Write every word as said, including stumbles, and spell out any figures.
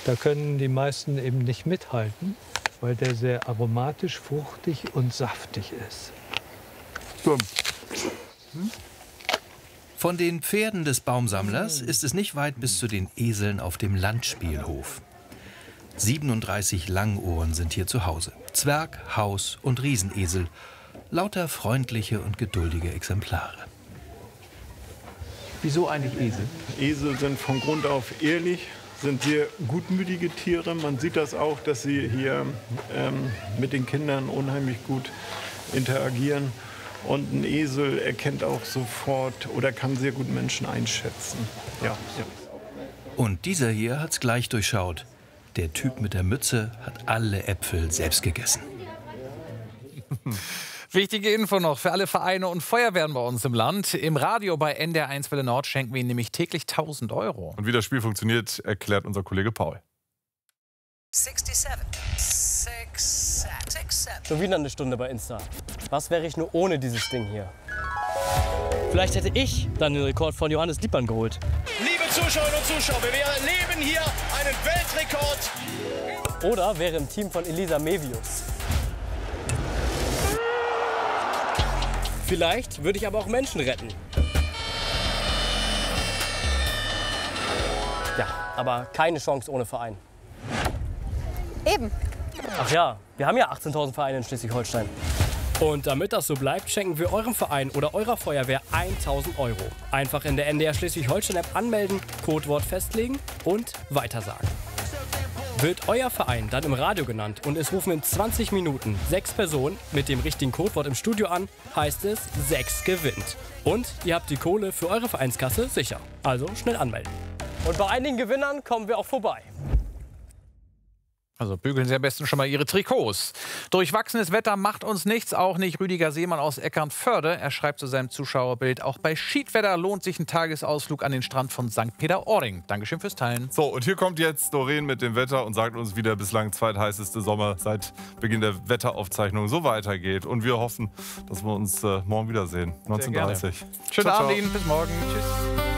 Da können die meisten eben nicht mithalten, weil der sehr aromatisch, fruchtig und saftig ist. Hm? Von den Pferden des Baumsammlers ist es nicht weit bis zu den Eseln auf dem Landspielhof. siebenunddreißig Langohren sind hier zu Hause. Zwerg, Haus- und Riesenesel. Lauter freundliche und geduldige Exemplare. Wieso eigentlich Esel? Esel sind von Grund auf ehrlich, sind sehr gutmütige Tiere. Man sieht das auch, dass sie hier ähm, mit den Kindern unheimlich gut interagieren. Und ein Esel erkennt auch sofort oder kann sehr gut Menschen einschätzen. Ja, ja. Und dieser hier hat's gleich durchschaut. Der Typ mit der Mütze hat alle Äpfel selbst gegessen. Wichtige Info noch für alle Vereine und Feuerwehren bei uns im Land. Im Radio bei N D R eins Welle Nord schenken wir ihnen nämlich täglich tausend Euro. Und wie das Spiel funktioniert, erklärt unser Kollege Paul. Schon wieder eine Stunde bei Insta. Was wäre ich nur ohne dieses Ding hier? Vielleicht hätte ich dann den Rekord von Johannes Liebmann geholt. Liebe Zuschauerinnen und Zuschauer, wir erleben hier einen Weltrekord. Oder wäre im Team von Elisa Mevius. Vielleicht würde ich aber auch Menschen retten. Ja, aber keine Chance ohne Verein. Eben. Ach ja, wir haben ja achtzehntausend Vereine in Schleswig-Holstein. Und damit das so bleibt, schenken wir eurem Verein oder eurer Feuerwehr tausend Euro. Einfach in der N D R Schleswig-Holstein-App anmelden, Codewort festlegen und weitersagen. Wird euer Verein dann im Radio genannt und es rufen in zwanzig Minuten sechs Personen mit dem richtigen Codewort im Studio an, heißt es, sechs gewinnt. Und ihr habt die Kohle für eure Vereinskasse sicher. Also schnell anmelden. Und bei einigen Gewinnern kommen wir auch vorbei. Also bügeln Sie am besten schon mal Ihre Trikots. Durchwachsenes Wetter macht uns nichts, auch nicht Rüdiger Seemann aus Eckernförde. Er schreibt zu seinem Zuschauerbild, auch bei Schiedwetter lohnt sich ein Tagesausflug an den Strand von Sankt Peter-Ording. Dankeschön fürs Teilen. So, und hier kommt jetzt Doreen mit dem Wetter und sagt uns, wie der bislang zweitheißeste Sommer seit Beginn der Wetteraufzeichnung so weitergeht. Und wir hoffen, dass wir uns äh, morgen wiedersehen. neunzehn Uhr dreißig. Schönen Ciao, Abend ciao. Ihnen, bis morgen. Tschüss.